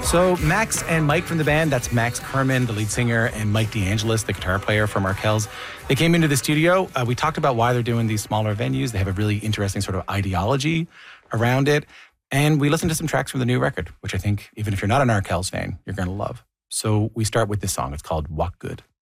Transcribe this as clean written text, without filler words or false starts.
So Max and Mike from the band, that's Max Kerman, the lead singer, and Mike DeAngelis, the guitar player from Arkells. They came into the studio. We talked about why they're doing these smaller venues. They have a really interesting sort of ideology around it. And we listened to some tracks from the new record, which I think, even if you're not an Arkells fan, you're going to love. So we start with this song. It's called Walk Good.